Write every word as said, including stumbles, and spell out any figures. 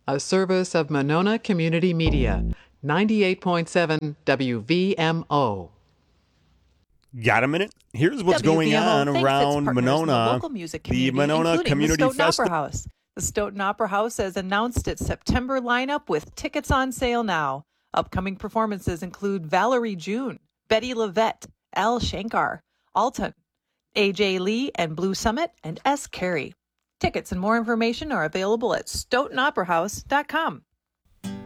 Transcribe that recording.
a service of Monona Community Media, ninety-eight point seven W V M O. Got a minute? Here's what's W V M O going on thanks its around partners in the Monona. local music The community, Monona including Community the Stoughton Festival. Opera House. The Stoughton Opera House has announced its September lineup with tickets on sale now. Upcoming performances include Valerie June, Betty Levette, Al Shankar, Alton, A J Lee and Blue Summit, and S. Carey. Tickets and more information are available at stoughton opera house dot com.